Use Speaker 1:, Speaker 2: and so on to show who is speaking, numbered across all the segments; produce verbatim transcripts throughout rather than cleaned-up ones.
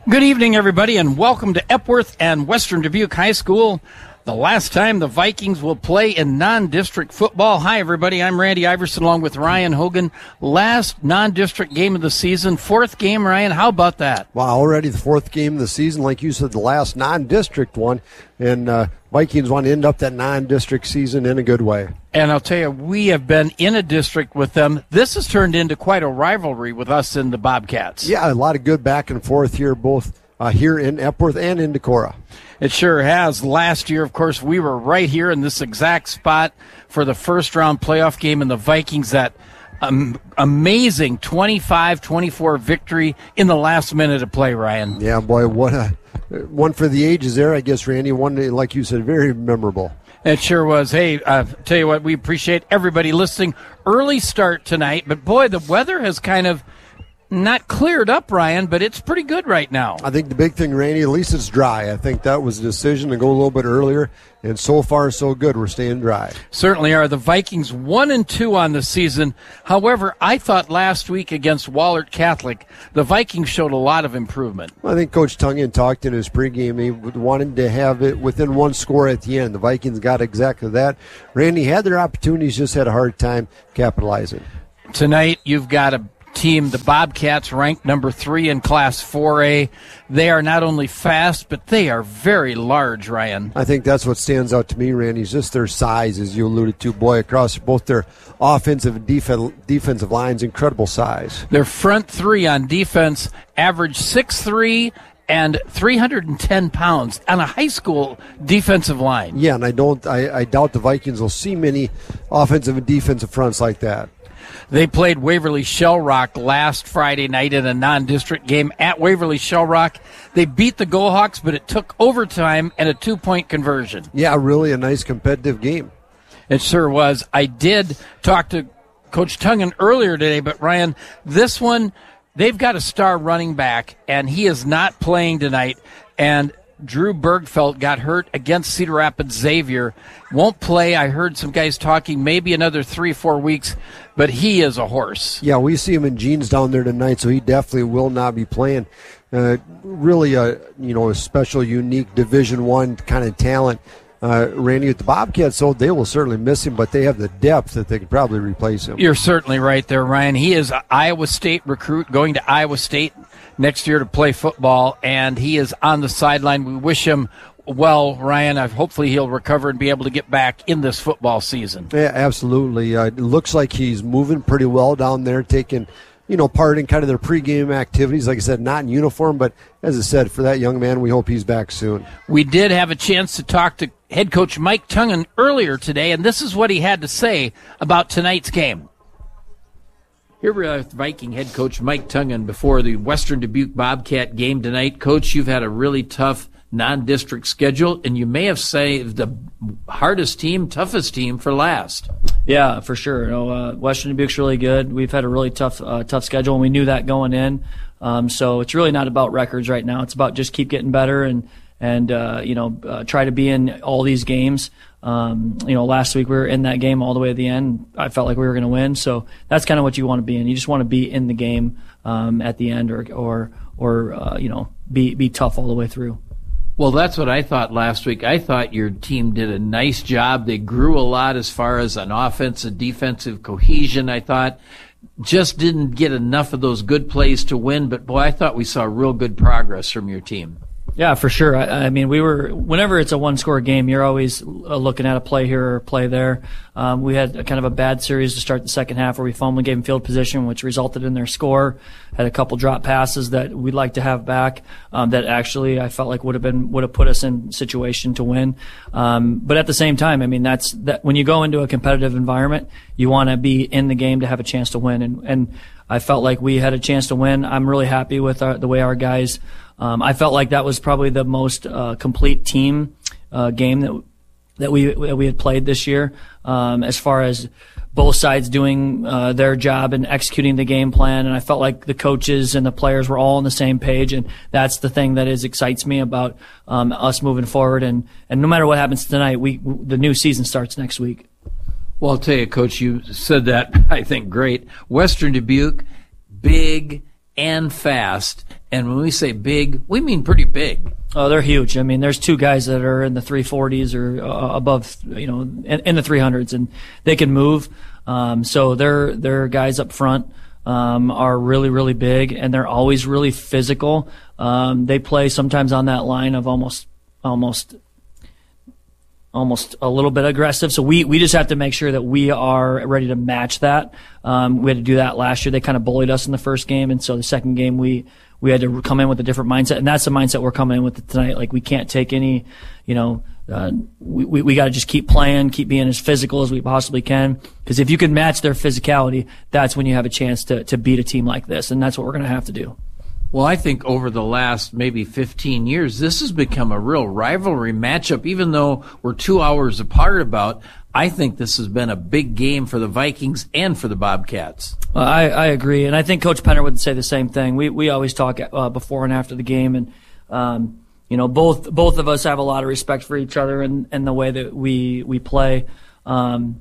Speaker 1: Good evening, everybody, and welcome to Epworth and Western Dubuque High School. The last time the Vikings will play in non-district football. Hi, everybody. I'm Randy Iverson along with Ryan Hogan. Last non-district game of the season. Fourth game, Ryan. How about that?
Speaker 2: Wow, already the fourth game of the season. Like you said, the last non-district one. And uh, Vikings want to end up that non-district season in a good way.
Speaker 1: And I'll tell you, we have been in a district with them. This has turned into quite a rivalry with us and the Bobcats.
Speaker 2: Yeah, a lot of good back and forth here, both uh, here in Epworth and in Decorah.
Speaker 1: It sure has. Last year, of course, we were right here in this exact spot for the first-round playoff game, and the Vikings, that um, amazing twenty-five twenty-four victory in the last minute of play, Ryan.
Speaker 2: Yeah, boy, what a one for the ages there, I guess, Randy. One, like you said, very memorable.
Speaker 1: It sure was. Hey, uh, tell you what, we appreciate everybody listening. Early start tonight, but boy, the weather has kind of not cleared up, Ryan, but it's pretty good right now.
Speaker 2: I think the big thing, Randy, at least it's dry. I think that was the decision to go a little bit earlier, and so far so good. We're staying dry.
Speaker 1: Certainly are. The Vikings one and two on the season. However, I thought last week against Wahlert Catholic, the Vikings showed a lot of improvement.
Speaker 2: I think Coach Tungan talked in his pregame. He wanted to have it within one score at the end. The Vikings got exactly that. Randy had their opportunities, just had a hard time capitalizing.
Speaker 1: Tonight, you've got a team, the Bobcats, ranked number three in Class four A. They are not only fast, but they are very large, Ryan.
Speaker 2: I think that's what stands out to me, Randy, is just their size, as you alluded to. Boy, across both their offensive and def- defensive lines, incredible size.
Speaker 1: Their front three on defense average six three and three hundred ten pounds on a high school defensive line.
Speaker 2: Yeah, and I don't, I, I doubt the Vikings will see many offensive and defensive fronts like that.
Speaker 1: They played Waverly Shell Rock last Friday night in a non-district game at Waverly Shell Rock. They beat the Gohawks, but it took overtime and a two-point conversion.
Speaker 2: Yeah, really a nice competitive game.
Speaker 1: It sure was. I did talk to Coach Tungan earlier today, but Ryan, this one, they've got a star running back, and he is not playing tonight. And Drew Bergfeld got hurt against Cedar Rapids Xavier. Won't play. I heard some guys talking maybe another three, four weeks, but he is a horse.
Speaker 2: Yeah, we see him in jeans down there tonight, so he definitely will not be playing. Uh, really a you know a special, unique Division One kind of talent. Uh, Randy, with the Bobcats, so they will certainly miss him, but they have the depth that they could probably replace him.
Speaker 1: You're certainly right there, Ryan. He is an Iowa State recruit going to Iowa State next year to play football, and he is on the sideline. We wish him well, Ryan. Uh, hopefully he'll recover and be able to get back in this football season.
Speaker 2: Yeah, absolutely. Uh, it looks like he's moving pretty well down there, taking you know, part in kind of their pregame activities. Like I said, not in uniform, but as I said, for that young man, we hope he's back soon.
Speaker 1: We did have a chance to talk to head coach Mike Tungan earlier today, and this is what he had to say about tonight's game. Here we are with Viking head coach Mike Tungan before the Western Dubuque Bobcat game tonight. Coach, you've had a really tough non-district schedule, and you may have saved the hardest team, toughest team for last.
Speaker 3: Yeah, for sure. You know, uh, Western Dubuque's really good. We've had a really tough, uh, tough schedule, and we knew that going in. Um, so it's really not about records right now. It's about just keep getting better and and uh, you know uh, try to be in all these games. Um, you know, last week we were in that game all the way to the end. I felt like we were going to win. So that's kind of what you want to be in. You just want to be in the game um, at the end, or or or uh, you know be be tough all the way through.
Speaker 1: Well, that's what I thought last week. I thought your team did a nice job. They grew a lot as far as an offensive, defensive cohesion. I thought just didn't get enough of those good plays to win. But, boy, I thought we saw real good progress from your team.
Speaker 3: Yeah, for sure. I, I mean, we were, whenever it's a one-score game, you're always uh, looking at a play here or a play there. Um, we had a, kind of a bad series to start the second half where we fumbled and gave them field position, which resulted in their score. Had a couple drop passes that we'd like to have back um, that actually I felt like would have been would have put us in situation to win. Um, but at the same time, I mean, that's that when you go into a competitive environment, you want to be in the game to have a chance to win. And, and I felt like we had a chance to win. I'm really happy with our, the way our guys. Um, I felt like that was probably the most uh, complete team uh, game that that we that we had played this year, um, as far as both sides doing uh, their job and executing the game plan. And I felt like the coaches and the players were all on the same page, and that's the thing that is excites me about um, us moving forward. And, and no matter what happens tonight, we the new season starts next week.
Speaker 1: Well, I'll tell you, Coach, you said that, I think, great. Western Dubuque, big and fast. And when we say big, we mean pretty big.
Speaker 3: Oh, they're huge. I mean, there's two guys that are in the three forties or uh, above, you know, in, in the three hundreds, and they can move. Um, so they're, they're guys up front, um, are really, really big, and they're always really physical. Um, they play sometimes on that line of almost, almost, almost a little bit aggressive. So we, we just have to make sure that we are ready to match that. Um, we had to do that last year. They kind of bullied us in the first game, and so the second game we, we had to come in with a different mindset, and that's the mindset we're coming in with tonight. Like, we can't take any, you know, uh, we, we, we got to just keep playing, keep being as physical as we possibly can. Because if you can match their physicality, that's when you have a chance to, to beat a team like this, and that's what we're going to have to do.
Speaker 1: Well, I think over the last maybe fifteen years, this has become a real rivalry matchup, even though we're two hours apart about. I think this has been a big game for the Vikings and for the Bobcats.
Speaker 3: Uh, I, I agree, and I think Coach Penner would say the same thing. We we always talk uh, before and after the game, and um, you know, both both of us have a lot of respect for each other and, and the way that we we play. Um,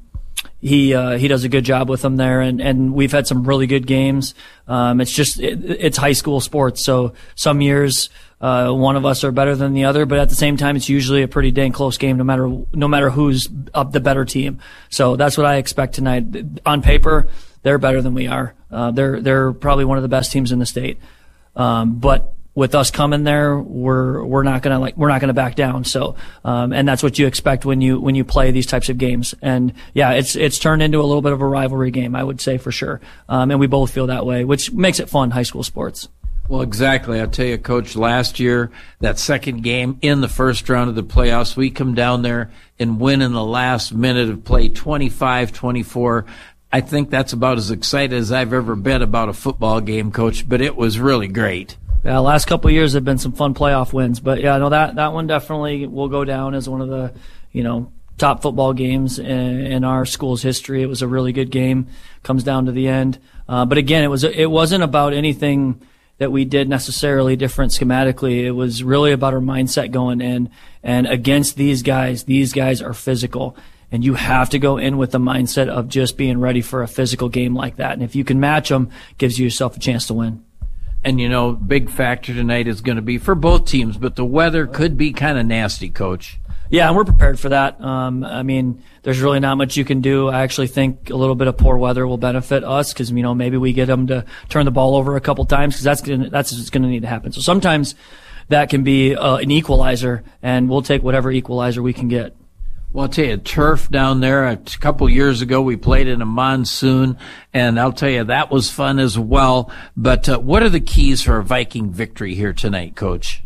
Speaker 3: he uh, he does a good job with them there, and, and we've had some really good games. Um, it's just it, it's high school sports, so some years. Uh, one of us are better than the other, but at the same time, it's usually a pretty dang close game, no matter no matter who's up the better team. So that's what I expect tonight. On paper, they're better than we are. Uh, they're they're probably one of the best teams in the state. Um, but with us coming there, we're we're not gonna like we're not gonna back down. So um, and that's what you expect when you when you play these types of games. And yeah, it's it's turned into a little bit of a rivalry game, I would say, for sure. Um, and we both feel that way, which makes it fun, high school sports.
Speaker 1: Well, exactly. I'll tell you, Coach, last year, that second game in the first round of the playoffs, we come down there and win in the last minute of play, twenty-five twenty-four. I think that's about as excited as I've ever been about a football game, Coach, but it was really great.
Speaker 3: Yeah, last couple of years have been some fun playoff wins, but yeah, no, that, that one definitely will go down as one of the, you know, top football games in, in our school's history. It was a really good game. Comes down to the end. Uh, but again, it was, it wasn't about anything that we did necessarily different schematically. It was really about our mindset going in. And against these guys, these guys are physical. And you have to go in with the mindset of just being ready for a physical game like that. And if you can match them, it gives you yourself a chance to win.
Speaker 1: And, you know, big factor tonight is going to be for both teams, but the weather could be kind of nasty, Coach.
Speaker 3: Yeah, and we're prepared for that. Um, I mean, there's really not much you can do. I actually think a little bit of poor weather will benefit us because, you know, maybe we get them to turn the ball over a couple times because that's gonna, that's what's going to need to happen. So sometimes that can be uh, an equalizer, and we'll take whatever equalizer we can get.
Speaker 1: Well, I'll tell you, turf down there, a couple years ago we played in a monsoon, and I'll tell you, that was fun as well. But uh, what are the keys for a Viking victory here tonight, Coach?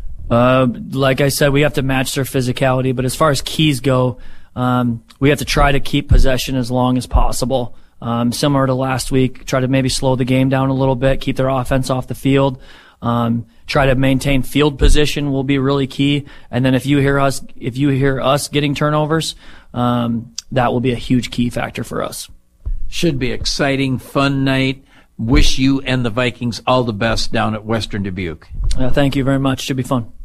Speaker 3: Uh, like I said, we have to match their physicality, but as far as keys go, um, we have to try to keep possession as long as possible. Um, similar to last week, try to maybe slow the game down a little bit, keep their offense off the field. Um, try to maintain field position will be really key. And then if you hear us, if you hear us getting turnovers, um, that will be a huge key factor for us.
Speaker 1: Should be exciting, fun night. Wish you and the Vikings all the best down at Western Dubuque.
Speaker 3: Uh, thank you very much. Should be fun.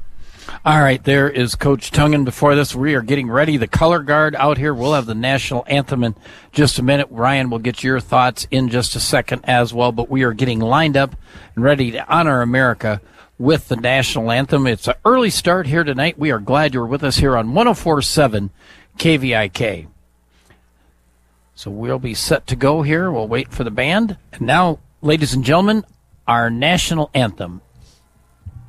Speaker 1: All right, there is Coach Tungen. Before this, we are getting ready. The color guard out here. We'll have the national anthem in just a minute. Ryan will get your thoughts in just a second as well, but we are getting lined up and ready to honor America with the national anthem. It's an early start here tonight. We are glad you're with us here on one oh four point seven K V I K. So we'll be set to go here. We'll wait for the band. And now, ladies and gentlemen, our national anthem.